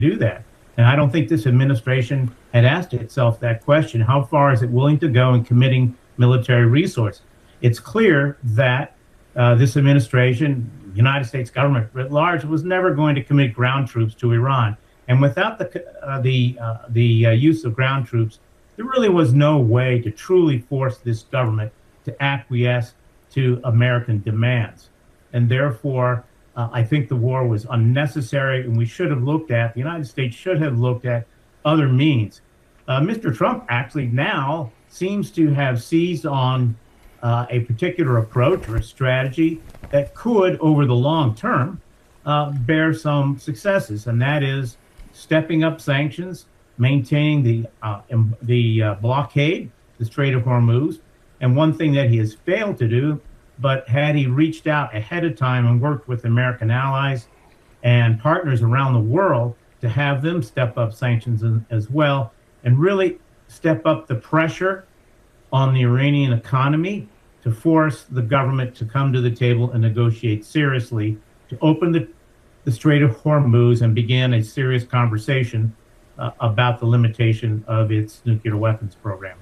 do that. And I don't think this administration had asked itself that question. How far is it willing to go in committing military resources? It's clear that this administration, the United States government at large, was never going to commit ground troops to Iran. And without the use of ground troops, there really was no way to truly force this government to acquiesce to American demands. And therefore, I think the war was unnecessary, and the United States should have looked at other means. Mr. Trump actually now seems to have seized on a particular approach or a strategy that could, over the long term, bear some successes, and that is stepping up sanctions, maintaining the blockade, the Strait of Hormuz. And one thing that he has failed to do, but had he reached out ahead of time and worked with American allies and partners around the world to have them step up sanctions as well, and really step up the pressure on the Iranian economy to force the government to come to the table and negotiate seriously to open the Strait of Hormuz and begin a serious conversation about the limitation of its nuclear weapons program.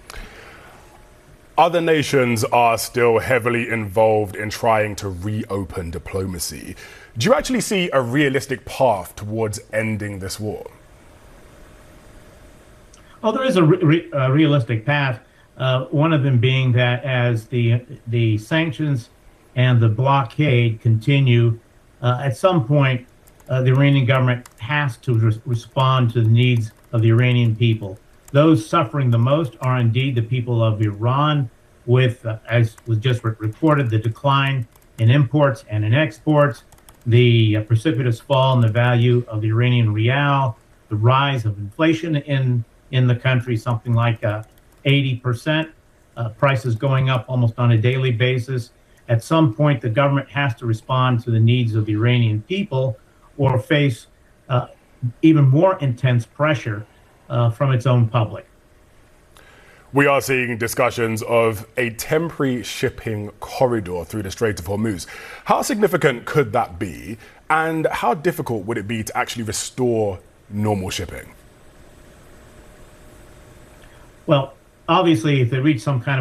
Other nations are still heavily involved in trying to reopen diplomacy. Do you actually see a realistic path towards ending this war? Oh, there is a realistic path. One of them being that as the sanctions and the blockade continue, at some point, the Iranian government has to respond to the needs of the Iranian people. Those suffering the most are indeed the people of Iran, with, as was just reported, the decline in imports and in exports, the precipitous fall in the value of the Iranian rial, the rise of inflation in the country, something like 80%, prices going up almost on a daily basis. At some point, the government has to respond to the needs of the Iranian people or face even more intense pressure from its own public. We are seeing discussions of a temporary shipping corridor through the Strait of Hormuz. How significant could that be, and how difficult would it be to actually restore normal shipping? Well, obviously, if they reach some kind of